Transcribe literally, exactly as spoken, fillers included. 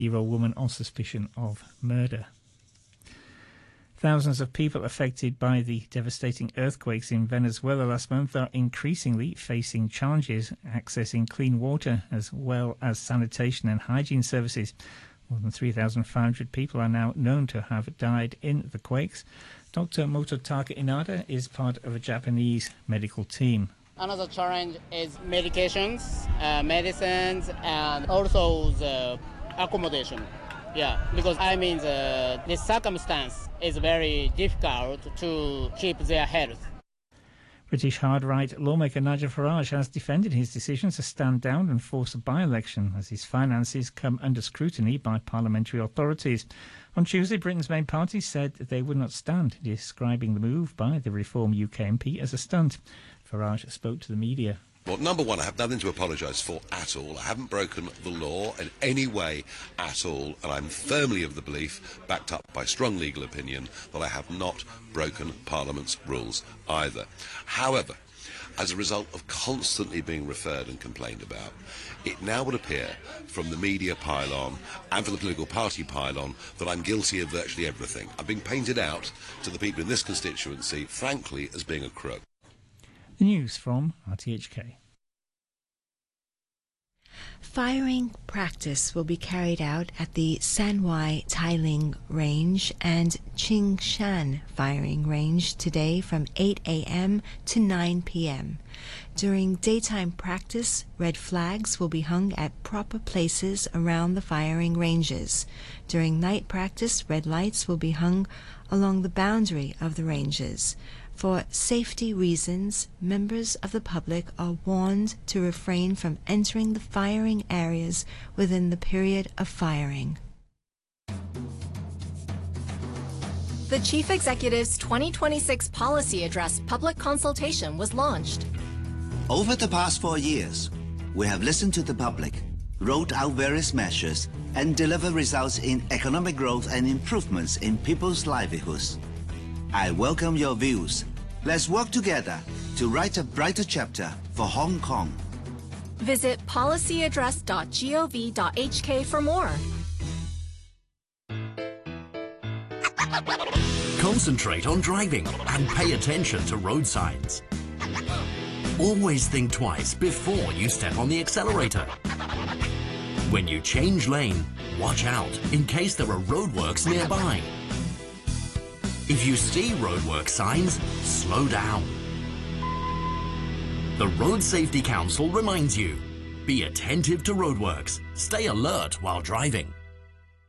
year-old woman on suspicion of murder. Thousands of people affected by the devastating earthquakes in Venezuela last month are increasingly facing challenges accessing clean water as well as sanitation and hygiene services. More than three thousand five hundred people are now known to have died in the quakes. Doctor Mototaka Inada is part of a Japanese medical team. Another challenge is medications, uh, medicines, and also the accommodation. Yeah, because I mean the, the circumstance is very difficult to keep their health. British hard-right lawmaker Nigel Farage has defended his decision to stand down and force a by-election as his finances come under scrutiny by parliamentary authorities. On Tuesday, Britain's main party said they would not stand, describing the move by the Reform U K M P as a stunt. Farage spoke to the media. Well, number one, I have nothing to apologise for at all. I haven't broken the law in any way at all, and I'm firmly of the belief, backed up by strong legal opinion, that I have not broken Parliament's rules either. However, as a result of constantly being referred and complained about, it now would appear from the media pylon and from the political party pylon that I'm guilty of virtually everything. I've been painted out to the people in this constituency, frankly, as being a crook. The news from R T H K. Firing practice will be carried out at the Sanwai Tailing Range and Qingshan Firing Range today from eight a m to nine p m During daytime practice, red flags will be hung at proper places around the firing ranges. During night practice, red lights will be hung along the boundary of the ranges. For safety reasons, members of the public are warned to refrain from entering the firing areas within the period of firing. The Chief Executive's twenty twenty-six Policy Address public consultation was launched. Over the past four years, we have listened to the public, rolled out various measures, and delivered results in economic growth and improvements in people's livelihoods. I welcome your views. Let's work together to write a brighter chapter for Hong Kong. Visit policy address dot gov dot h k for more. Concentrate on driving and pay attention to road signs. Always think twice before you step on the accelerator. When you change lane, watch out in case there are roadworks nearby. If you see roadwork signs, slow down. The Road Safety Council reminds you, be attentive to roadworks, stay alert while driving.